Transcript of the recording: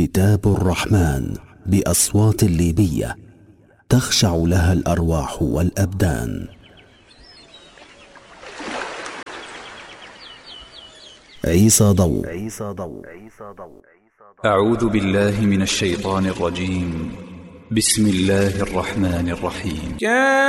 كتاب الرحمن بأصوات ليبية تخشع لها الأرواح والأبدان. عيسى ضوء. أعوذ بالله من الشيطان الرجيم. بسم الله الرحمن الرحيم.